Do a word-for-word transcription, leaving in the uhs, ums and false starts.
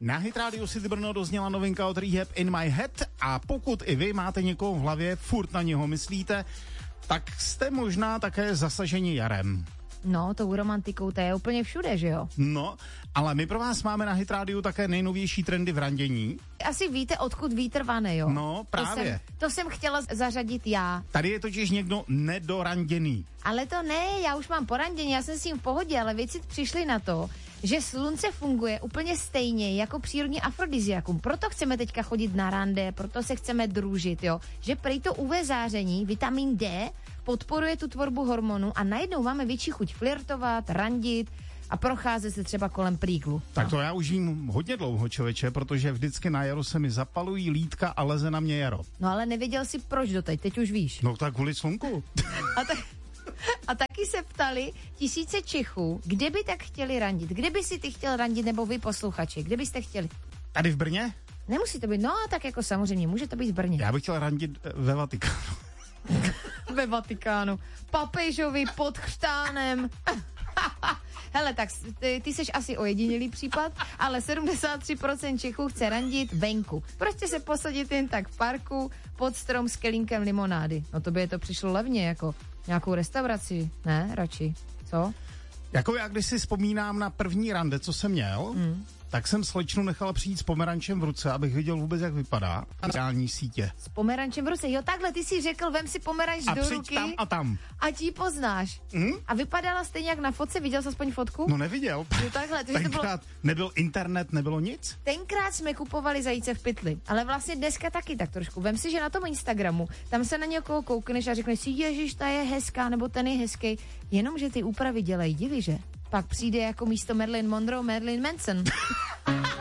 Na Hit Radio City Brno dozněla novinka od Rehab In My Head a pokud i vy máte někoho v hlavě, furt na něho myslíte, tak jste možná také zasaženi jarem. No, tou romantikou, to je úplně všude, že jo? No, ale my pro vás máme na Hit Radio také nejnovější trendy v randění. Asi víte, odkud vítr vane, jo? No, právě. To jsem, to jsem chtěla zařadit já. Tady je totiž někdo nedoranděný. Ale to ne, já už mám porandění, já jsem s tím v pohodě, ale věci přišli na to, že slunce funguje úplně stejně jako přírodní afrodiziakum. Proto chceme teďka chodit na rande, proto se chceme družit, jo. Že prej to U V záření, vitamin D, podporuje tu tvorbu hormonů a najednou máme větší chuť flirtovat, randit a procházet se třeba kolem prýglu. Tak to já už vím hodně dlouho, člověče, protože vždycky na jaro se mi zapalují lítka a leze na mě jaro. No ale nevěděl jsi proč doteď, teď už víš. No tak kvůli slunku. A tak... A taky se ptali tisíce Čechů, kde by tak chtěli randit. Kde by si ty chtěl randit, nebo vy posluchači, kde byste chtěli? Tady v Brně? Nemusí to být, no tak jako samozřejmě, může to být v Brně. Já bych chtěl randit ve Vatikánu. Ve Vatikánu. Papežovi pod chřtánem. Hele, tak ty, ty seš asi ojedinělý případ, ale sedmdesát tři procent Čechů chce randit venku. Prostě se posadit jen tak v parku pod strom s kelínkem limonády. No to by je to přišlo levně, jako nějakou restauraci, ne, radši, co? Jako já, když si vzpomínám na první rande, co jsem měl, mm. tak jsem slečnu nechala přijít s pomerančem v ruce, abych viděl vůbec, jak vypadá sociální sítě. S pomerančem v ruce, jo, takhle, ty si řekl, vem si pomeranč a do ruky. tam a tam. A ti poznáš. Mm? A vypadala stejně jak na fotce, viděl jsi aspoň fotku? No neviděl. Jo, takhle. Tenkrát to bylo... nebyl internet, nebylo nic? Tenkrát jsme kupovali zajíce v pytli, ale vlastně dneska taky tak trošku. Vem si, že na tom Instagramu, tam se na někoho koukneš a řekneš si, ježiš, ta je hezká, nebo ten je hezký, jenomže ty úpravy dělají divy, že? Pak přijde jako místo Marilyn Monroe Marilyn Manson.